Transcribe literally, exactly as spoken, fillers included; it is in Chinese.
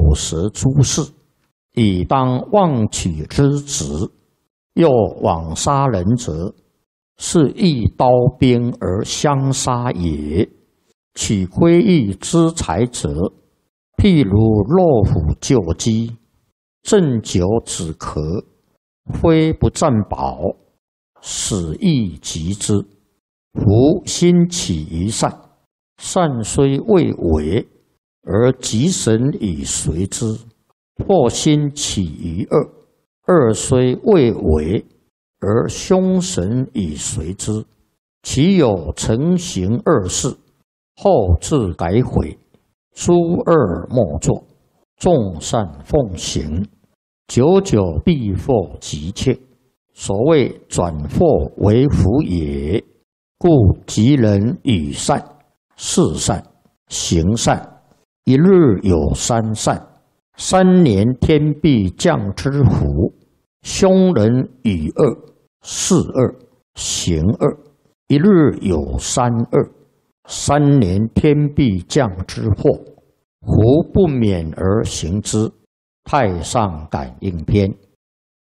有识诸事，以当妄取之职。又往杀人者，是一刀兵而相杀也。取窥益之财者，譬如骆虎救鸡，鸩酒止咳，非不占宝，使益及之。夫心起于善，善虽未为，而吉神以随之；或心起于恶，恶虽未为，而凶神以随之。其有成行恶事，后自改悔，诸恶莫作，众善奉行，久久必获吉切。所谓转祸为福也。故吉人与善、事善、行善，一日有三善，三年天必降之福。凶人与恶、事恶、行恶，一日有三恶，三年天必降之祸。胡不免而行之。太上感应篇。